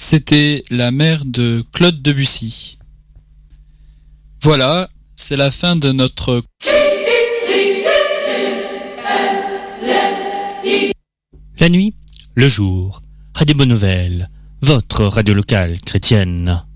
C'était la mère de Claude Debussy. Voilà, c'est la fin de notre... La nuit, le jour, Radio Bonne Nouvelle, votre radio locale chrétienne.